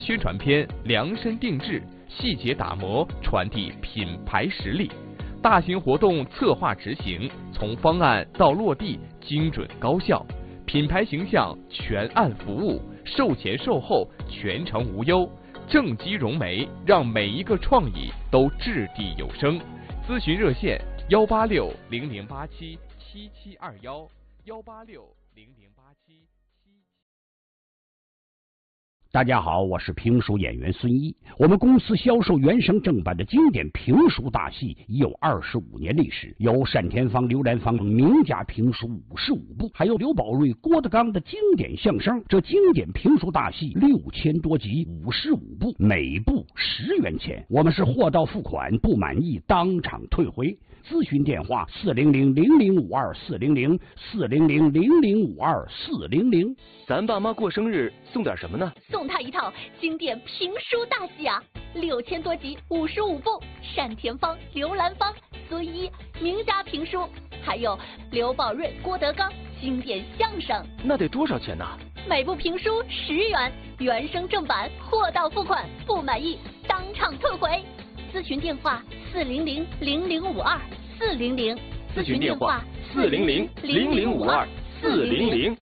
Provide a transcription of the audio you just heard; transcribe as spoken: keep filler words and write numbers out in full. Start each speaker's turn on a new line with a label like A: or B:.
A: 宣传片量身定制，细节打磨，传递品牌实力。大型活动策划执行，从方案到落地，精准高效。品牌形象全案服务，售前售后全程无忧。正畸融媒，让每一个创意都掷地有声。咨询热线：幺八六零零八七七七二幺，幺八六零零八七七。
B: 大家好，我是评书演员孙一。我们公司销售原声正版的经典评书大戏已有二十五年历史，有单田芳、刘兰芳名家评书五十五部，还有刘宝瑞、郭德纲的经典相声。这经典评书大戏六千多集，五十五部，每部十元钱。我们是货到付款，不满意当场退回。咨询电话：四零零零零五二四零零四零零零零五二四零零。
C: 咱爸妈过生日送点什么呢？
D: 送他一套经典评书大戏啊，六千多集，五十五部，单田芳、刘兰芳、孙一名家评书，还有刘宝瑞、郭德纲经典相声。
C: 那得多少钱呢？
D: 每部评书十元，原声正版，货到付款，不满意当场退回。咨询电话：四零零零零五二四零零。
C: 咨询电话：四零零零零五二四零零。